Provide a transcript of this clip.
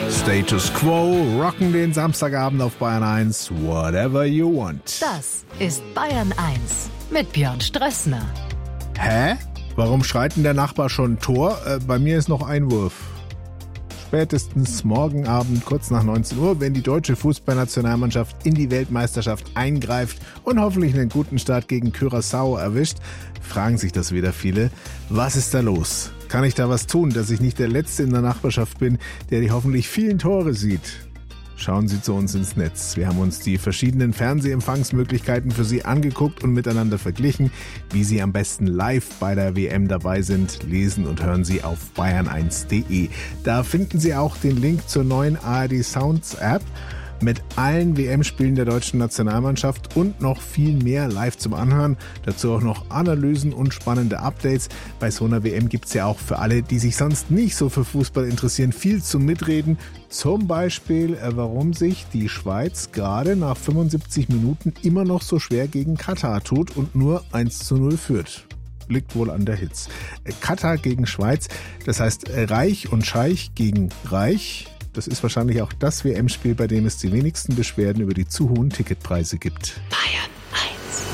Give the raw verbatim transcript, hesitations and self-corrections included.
Status Quo rocken den Samstagabend auf Bayern eins. Whatever you want. Das ist Bayern eins mit Björn Strössner. Hä? Warum schreit denn der Nachbar schon Tor? Äh, bei mir ist noch Einwurf. Spätestens morgen Abend, kurz nach neunzehn Uhr, wenn die deutsche Fußballnationalmannschaft in die Weltmeisterschaft eingreift und hoffentlich einen guten Start gegen Curaçao erwischt, fragen sich das wieder viele. Was ist da los? Kann ich da was tun, dass ich nicht der Letzte in der Nachbarschaft bin, der die hoffentlich vielen Tore sieht? Schauen Sie zu uns ins Netz. Wir haben uns die verschiedenen Fernsehempfangsmöglichkeiten für Sie angeguckt und miteinander verglichen. Wie Sie am besten live bei der W M dabei sind, lesen und hören Sie auf bayern eins punkt de. Da finden Sie auch den Link zur neuen A R D Sounds App mit allen W M-Spielen der deutschen Nationalmannschaft und noch viel mehr live zum Anhören. Dazu auch noch Analysen und spannende Updates. Bei so einer W M gibt's ja auch für alle, die sich sonst nicht so für Fußball interessieren, viel zum Mitreden. Zum Beispiel, warum sich die Schweiz gerade nach fünfundsiebzig Minuten immer noch so schwer gegen Katar tut und nur eins zu null führt. Liegt wohl an der Hitze. Katar gegen Schweiz, das heißt Reich und Scheich gegen Reich. Das ist wahrscheinlich auch das W M-Spiel, bei dem es die wenigsten Beschwerden über die zu hohen Ticketpreise gibt. Bayern